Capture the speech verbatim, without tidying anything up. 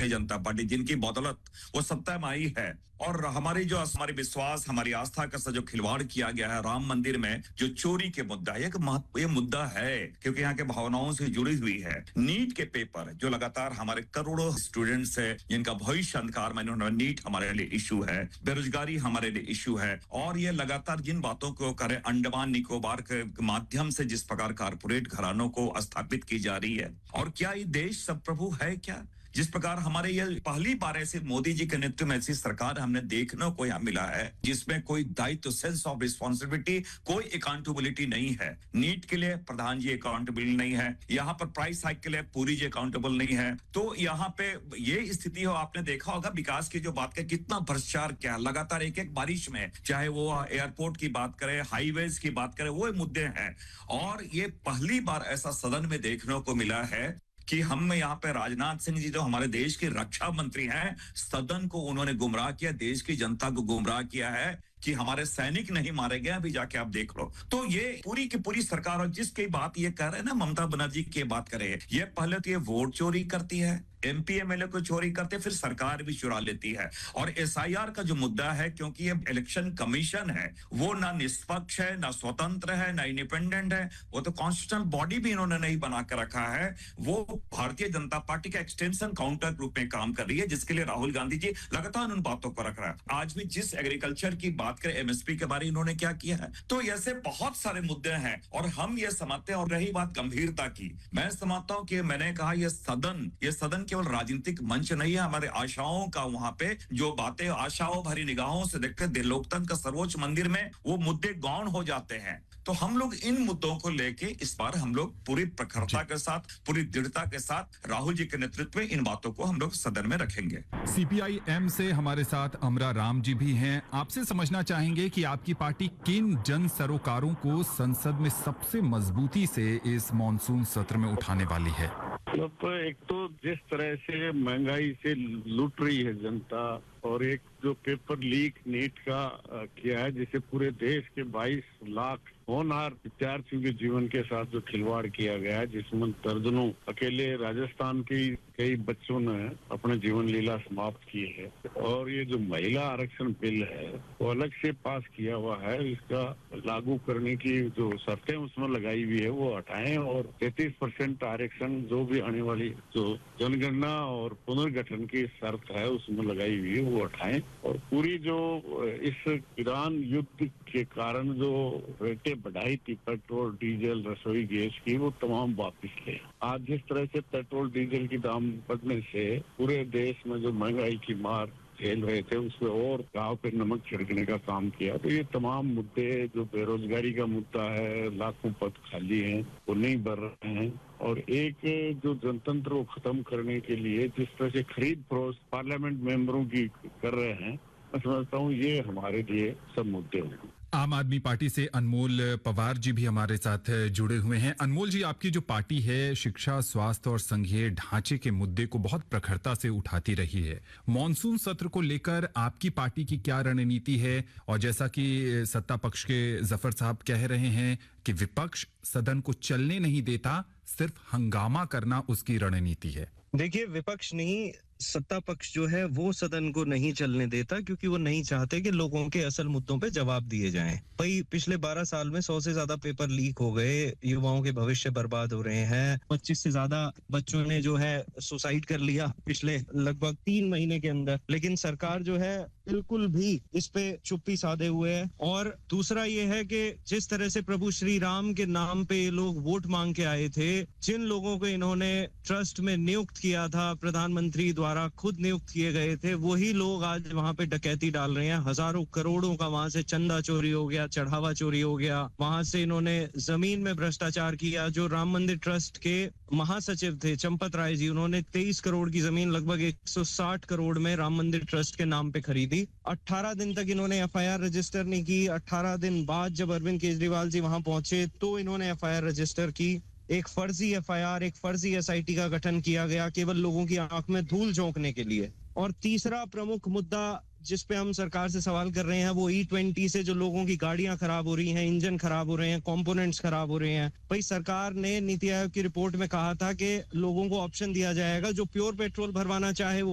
Bharatiya Janata party, जिनकी बदौलत वो सत्ता में आई है। और हमारी जो हमारी विश्वास, हमारी आस्था का जो खिलवाड़ किया गया है राम मंदिर में, जो चोरी के मुद्दा है, ये मुद्दा है क्योंकि यहाँ के भावनाओं से जुड़ी हुई है। नीट के पेपर जो लगातार हमारे करोड़ों स्टूडेंट्स है जिनका भविष्य अंधकार में, नीट हमारे लिए इशू है, बेरोजगारी हमारे लिए इशू है। और ये लगातार जिन बातों को करें, अंडमान निकोबार के माध्यम से जिस प्रकार कारपोरेट घरानों को स्थापित की जा रही है, और क्या ये देश सब प्रभु है क्या? जिस प्रकार हमारे ये पहली बार ऐसे मोदी जी के नेतृत्व में ऐसी सरकार हमने देखने को यहाँ मिला है जिसमें कोई दायित्व, सेंस ऑफ रिस्पॉन्सिबिलिटी, कोई अकाउंटेबिलिटी नहीं है। नीट के लिए प्रधान जी अकाउंटेबल नहीं है, यहाँ पर प्राइस हाइक के लिए पूरी जी अकाउंटेबल नहीं है। तो यहाँ पे ये स्थिति हो, आपने देखा होगा विकास की जो बात करें, कितना भ्रष्टाचार, क्या लगातार एक एक बारिश में, चाहे वो एयरपोर्ट की बात करें, हाईवेज की बात करें, वो मुद्दे हैं। और ये पहली बार ऐसा सदन में देखने को मिला है कि हम यहाँ पे राजनाथ सिंह जी जो हमारे देश के रक्षा मंत्री हैं, सदन को उन्होंने गुमराह किया, देश की जनता को गुमराह किया है कि हमारे सैनिक नहीं मारे गए, अभी जाके आप देख लो। तो ये पूरी की पूरी सरकार, और जिसकी बात ये कह रहे हैं ना, ममता बनर्जी की बात करे, ये पहले तो ये वोट चोरी करती है, एमपी एमएलए को चोरी करते, फिर सरकार भी चुरा लेती है। और एसआईआर का जो मुद्दा है, क्योंकि ये इलेक्शन कमीशन है, वो ना निष्पक्ष है, ना स्वतंत्र है, ना इंडिपेंडेंट है, वो तो कॉन्स्टिट्यूशनल बॉडी भी इन्होंने नहीं बना कर रखा है। वो भारतीय जनता पार्टी का एक्सटेंशन काउंटर रूप में काम कर रही है, जिसके लिए राहुल गांधी जी लगातार उन बातों को रख रहा है। आज भी जिस एग्रीकल्चर की बात करें, एमएसपी के बारे में इन्होंने क्या किया है, तो ऐसे बहुत सारे मुद्दे हैं और हम ये समझते हैं। और रही बात गंभीरता की, मैं समझता हूं कि मैंने कहा ये सदन, ये सदन केवल राजनीतिक मंच नहीं है, हमारे आशाओं का, वहां पे जो बातें आशाओं भरी निगाहों से देखते हैं, लोकतंत्र का सर्वोच्च मंदिर में वो मुद्दे गौण हो जाते हैं। तो हम लोग इन मुद्दों को लेके इस बार हम लोग पूरी प्रखरता के साथ, पूरी दृढ़ता के साथ राहुल जी के नेतृत्व में इन बातों को हम लोग सदन में रखेंगे। सीपीआई एम से हमारे साथ अमरा राम जी भी हैं। आपसे समझना चाहेंगे कि आपकी पार्टी किन जन सरोकारों को संसद में सबसे मजबूती से इस मॉनसून सत्र में उठाने वाली है। मतलब एक तो जिस तरह से महंगाई से लूट रही है जनता, और एक जो पेपर लीक नीट का किया है, जिसे पूरे देश के बाईस लाख होनहार विद्यार्थियों के जीवन के साथ जो खिलवाड़ किया गया है, जिसमें दर्जनों अकेले राजस्थान के कई बच्चों ने अपने जीवन लीला समाप्त की है। और ये जो महिला आरक्षण बिल है वो अलग से पास किया हुआ है, इसका लागू करने की जो शर्तें उसमें लगाई हुई है वो हटाएं, और तैतीस परसेंट आरक्षण जो भी आने वाली जो जनगणना और पुनर्गठन की शर्त है उसमें लगाई हुई है वो हटाएं। और पूरी जो इस ईरान युद्ध के कारण जो रेटें बढ़ाई थी पेट्रोल, डीजल, रसोई गैस की, वो तमाम वापिस ले। आज जिस तरह से पेट्रोल डीजल की दाम बढ़ने से पूरे देश में जो महंगाई की मार झेल रहे थे, उसमें और गांव पे नमक छिड़कने का काम किया। तो ये तमाम मुद्दे, जो बेरोजगारी का मुद्दा है, लाखों पद खाली हैं, वो नहीं बढ़ रहे हैं। और एक जो जनतंत्र को खत्म करने के लिए जिस तरह से खरीद फरोख्त पार्लियामेंट मेंबरों की कर रहे हैं, मैं समझता हूँ ये हमारे लिए सब मुद्दे होंगे। आम आदमी पार्टी से अनमोल पवार जी भी हमारे साथ जुड़े हुए हैं। अनमोल जी, आपकी जो पार्टी है शिक्षा, स्वास्थ्य और संघीय ढांचे के मुद्दे को बहुत प्रखरता से उठाती रही है। मॉनसून सत्र को लेकर आपकी पार्टी की क्या रणनीति है? और जैसा कि सत्ता पक्ष के जफर साहब कह रहे हैं कि विपक्ष सदन को चलने नहीं देता, सिर्फ हंगामा करना उसकी रणनीति है। देखिए, विपक्ष नहीं, सत्ता पक्ष जो है वो सदन को नहीं चलने देता, क्योंकि वो नहीं चाहते कि लोगों के असल मुद्दों पे जवाब दिए जाएं। भाई, पिछले बारह साल में सौ से ज्यादा पेपर लीक हो गए, युवाओं के भविष्य बर्बाद हो रहे हैं, पच्चीस से ज्यादा बच्चों ने जो है सुसाइड कर लिया पिछले लगभग तीन महीने के अंदर। लेकिन सरकार जो है बिल्कुल भी इस पे चुप्पी साधे हुए है। और दूसरा ये है कि जिस तरह से प्रभु श्री राम के नाम पे लोग वोट मांग के आए थे, जिन लोगों को इन्होंने ट्रस्ट में नियुक्त किया था, प्रधानमंत्री द्वारा खुद नियुक्त किए गए थे, वही लोग आज वहां पे डकैती डाल रहे हैं। हजारों करोड़ों का वहां से चंदा चोरी हो गया, चढ़ावा चोरी हो गया, वहां से इन्होंने जमीन में भ्रष्टाचार किया। जो राम मंदिर ट्रस्ट के महासचिव थे चंपत राय जी, उन्होंने तेईस करोड़ की जमीन लगभग एक सौ साठ करोड़ में राम मंदिर ट्रस्ट के नाम पे खरीदी। अठारह दिन तक इन्होंने एफआईआर रजिस्टर नहीं की। अठारह दिन बाद जब अरविंद केजरीवाल जी वहां पहुंचे तो इन्होंने एफआईआर रजिस्टर की। एक फर्जी एफआईआर, एक फर्जी एसआईटी का गठन किया गया केवल लोगों की आंख में धूल झोंकने के लिए। और तीसरा प्रमुख मुद्दा जिस पे हम सरकार से सवाल कर रहे हैं वो ई ट्वेंटी से जो लोगों की गाड़ियां खराब हो रही हैं, इंजन खराब हो रहे हैं, कंपोनेंट्स खराब हो रहे हैं। भाई, सरकार ने नीति आयोग की रिपोर्ट में कहा था कि लोगों को ऑप्शन दिया जाएगा, जो प्योर पेट्रोल भरवाना चाहे वो